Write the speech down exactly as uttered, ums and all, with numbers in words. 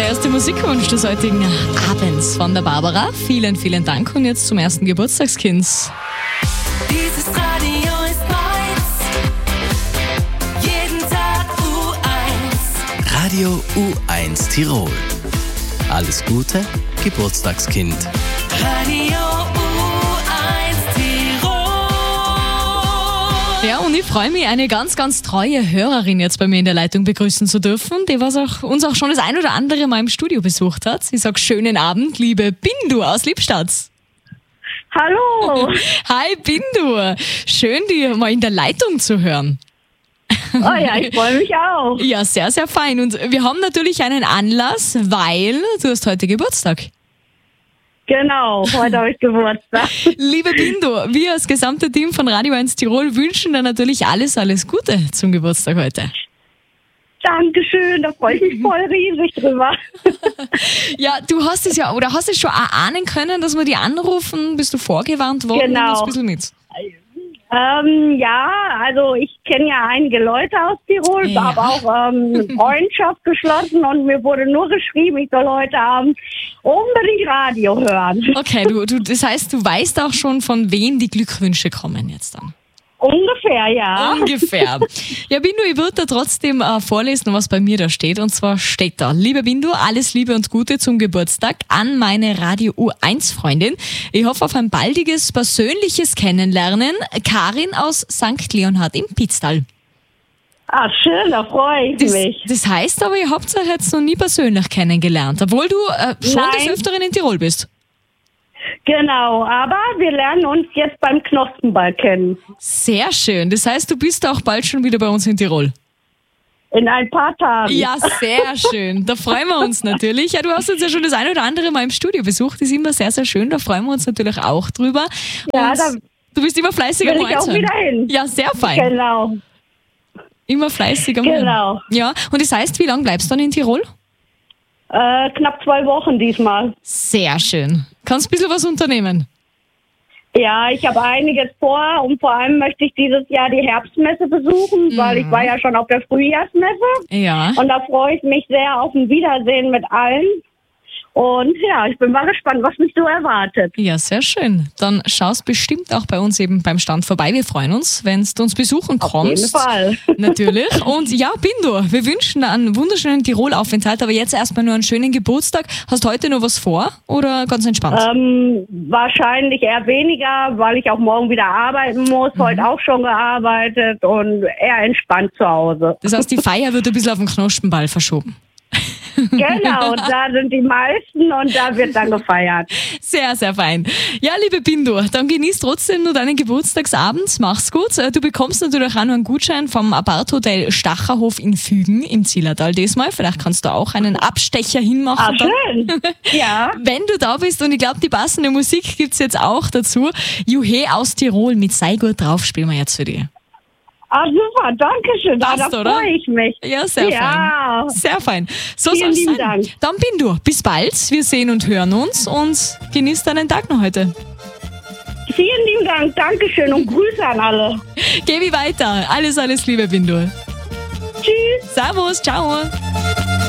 der erste Musikwunsch des heutigen Abends von der Barbara. Vielen, vielen Dank und jetzt zum ersten Geburtstagskind. Dieses Radio ist meins. Jeden Tag U eins. Radio U eins Tirol. Alles Gute, Geburtstagskind. Radio U eins Tirol. Ja, und ich freue mich, eine ganz, ganz treue Hörerin jetzt bei mir in der Leitung begrüßen zu dürfen, die was auch, uns auch schon das ein oder andere Mal im Studio besucht hat. Ich sage schönen Abend, liebe Bindu aus Lippstadt. Hallo! Hi Bindu, schön, dich mal in der Leitung zu hören. Oh ja, ich freue mich auch. Ja, sehr, sehr fein. Und wir haben natürlich einen Anlass, weil du hast heute Geburtstag. Genau, heute habe ich Geburtstag. Liebe Bindu, wir als gesamte Team von Radio eins Tirol wünschen dir natürlich alles, alles Gute zum Geburtstag heute. Dankeschön, da freue ich mich voll riesig drüber. Ja, du hast es ja, oder hast es schon ahnen können, dass wir die anrufen? Bist du vorgewarnt worden? Genau. Nimm uns ein bisschen mit. Ähm, ja, also ich kenne ja einige Leute aus Tirol, Ja. habe auch ähm, Freundschaft geschlossen und mir wurde nur geschrieben, ich soll heute Abend unbedingt Radio hören. Okay, du, du, das heißt, du weißt auch schon, von wem die Glückwünsche kommen jetzt dann. Ungefähr, ja. Ungefähr. Ja, Bindu, ich würde da trotzdem äh, vorlesen, was bei mir da steht. Und zwar steht da: Liebe Bindu, alles Liebe und Gute zum Geburtstag an meine Radio U eins Freundin. Ich hoffe auf ein baldiges, persönliches Kennenlernen. Karin aus Sankt Leonhard im Pitztal. Ah, schön, da freue ich Das, mich. das heißt aber, ihr habt euch jetzt noch nie persönlich kennengelernt, obwohl du äh, schon Nein. des Öfteren in Tirol bist. Genau, aber wir lernen uns jetzt beim Knospenball kennen. Sehr schön. Das heißt, du bist auch bald schon wieder bei uns in Tirol. In ein paar Tagen. Ja, sehr schön. Da freuen wir uns natürlich. Ja, du hast uns ja schon das ein oder andere Mal im Studio besucht. Das ist immer sehr, sehr schön. Da freuen wir uns natürlich auch drüber. Ja, Und da du bist immer fleißig am will ich auch Reinhören. wieder hin. Ja, sehr fein. Genau. Immer fleißig am Genau. Reinhören. Ja, und das heißt, wie lange bleibst du dann in Tirol? Äh, knapp zwei Wochen diesmal. Sehr schön. Kannst ein bisschen was unternehmen? Ja, ich habe einiges vor und vor allem möchte ich dieses Jahr die Herbstmesse besuchen, weil ich war ja schon auf der Frühjahrsmesse Ja. und da freue ich mich sehr auf ein Wiedersehen mit allen. Und ja, ich bin mal gespannt, was mich so erwartet. Ja, sehr schön. Dann schaust bestimmt auch bei uns eben beim Stand vorbei. Wir freuen uns, wenn du uns besuchen kommst. Auf jeden Fall. Natürlich. Und ja, Bindu, wir wünschen dir einen wunderschönen Tirol-Aufenthalt, aber jetzt erstmal nur einen schönen Geburtstag. Hast du heute noch was vor oder ganz entspannt? Ähm, wahrscheinlich eher weniger, weil ich auch morgen wieder arbeiten muss. Heute auch schon gearbeitet und eher entspannt zu Hause. Das heißt, die Feier wird ein bisschen auf den Knospenball verschoben. Genau, da sind die meisten und da wird dann gefeiert. Sehr, sehr fein. Ja, liebe Bindu, dann genieß trotzdem nur deinen Geburtstagsabend. Mach's gut. Du bekommst natürlich auch noch einen Gutschein vom Apart-Hotel Stacherhof in Fügen im Zillertal diesmal. Vielleicht kannst du auch einen Abstecher Ah, hinmachen. dann. schön. Ja. Wenn du da bist, und ich glaube, die passende Musik gibt's jetzt auch dazu. Juhe aus Tirol mit Sei gut drauf spielen wir jetzt für dich. Ah, super, danke schön. Da, Passt, da oder? freue ich mich. Ja, sehr Ja. fein. Sehr fein. So Vielen soll's lieben sein. Dank. Dann Bindu, bis bald. Wir sehen und hören uns und genieß deinen Tag noch heute. Vielen lieben Dank, Dankeschön und Grüße an alle. Geh wie weiter. Alles, alles Liebe, Bindu. Tschüss. Servus, ciao.